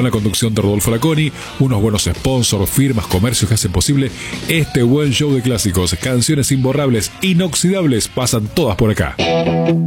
con la conducción de Rodolfo Laconi, unos buenos sponsors, firmas, comercios que hacen posible este buen show de clásicos. Canciones imborrables, inoxidables, pasan todas por acá.